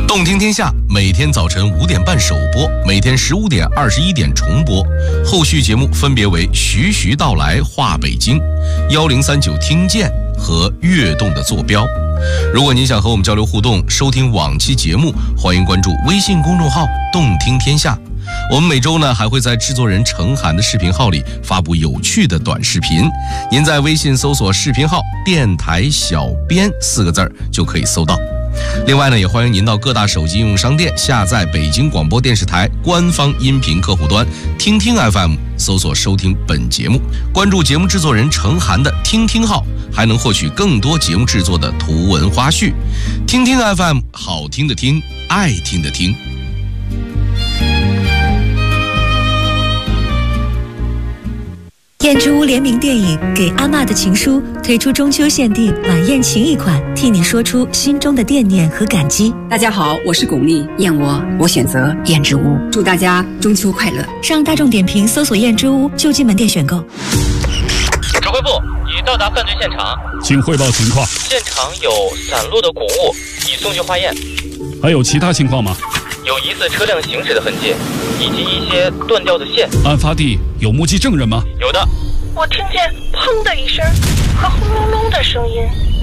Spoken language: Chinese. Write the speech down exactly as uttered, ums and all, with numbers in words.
动听天下每天早晨五点半首播，每天十五点、二十一点重播。后续节目分别为徐徐道来话北京、幺零三九听见和跃动的坐标。如果您想和我们交流互动，收听往期节目，欢迎关注微信公众号动听天下。我们每周呢还会在制作人程涵的视频号里发布有趣的短视频，您在微信搜索视频号电台小编四个字儿就可以搜到。另外呢，也欢迎您到各大手机应用商店下载北京广播电视台官方音频客户端听听 F M， 搜索收听本节目，关注节目制作人程涵的听听号，还能获取更多节目制作的图文花絮。听听 F M， 好听的听，爱听的听。 燕之屋联名电影《给阿嬷的情书》推出中秋限定晚宴情谊款，替你说出心中的惦念和感激。 大家好，我是巩俐，燕窝我选择燕之屋，祝大家中秋快乐。 上大众点评搜索燕之屋就近门店选购。 指挥部已到达犯罪现场， 请汇报情况。 现场有散落的谷物，已送去化验。 还有其他情况吗？ 有疑似车辆行驶的痕迹，以及一些断掉的线。 案发地有目击证人吗？ 有的。 我听见砰的一声和轰隆隆的声音。